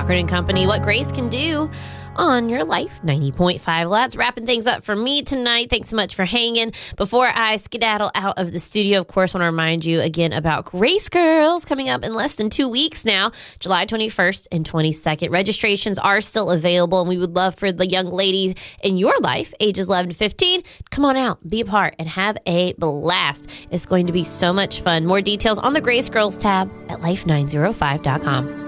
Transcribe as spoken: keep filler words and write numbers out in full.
Cochran and Company, what grace can do on your life. ninety point five. Well, that's wrapping things up for me tonight. Thanks so much for hanging. Before I skedaddle out of the studio, of course, I want to remind you again about Grace Girls coming up in less than two weeks now, July twenty-first and twenty-second. Registrations are still available, and we would love for the young ladies in your life, ages eleven to fifteen, come on out, be a part, and have a blast. It's going to be so much fun. More details on the Grace Girls tab at life nine oh five dot com.